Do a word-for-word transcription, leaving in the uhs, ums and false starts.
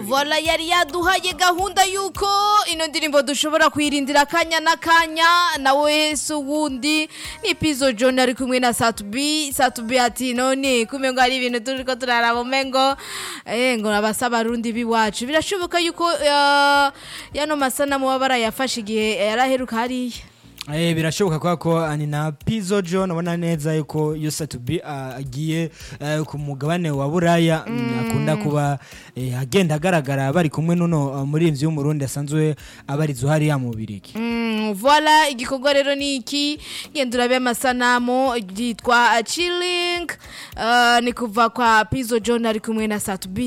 Vola yari yaduhaye gahunda yuko ino ndirimbo dushobora kwirindira akanya n'akanya nawe suwundi ni Pizzo John ari kumwe na Satubi Satubi ati none kumengo ari ibintu turiko turaraba mengo eh ngo abasaba rundi biwacu birashoboka yuko uh, yano masana mu babara yafashe igihe yaraheruka hariya. Eh birashoboka kwa ko ani na Pizzo John abona neza yuko Yusa to be agiye uh, ku mugabane wa Buraya mm. akunda kuba eh, agenda agaragara bari kumwe nuno uh, muri imvyi y'umurundi asanzwe abarizo hari ya mubiriki. Mm, voilà igikorwa rero ni iki gendura be masanamu yitwa chilling uh, ni kuva kwa Pizzo John ari kumwe na Satubi.